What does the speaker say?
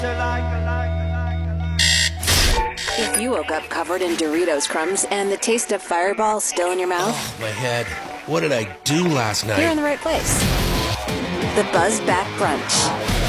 If you woke up covered in Doritos crumbs and the taste of Fireball still in your mouth, Oh, my head. What did I do last night? you're in the right place. The Buzz Back Brunch.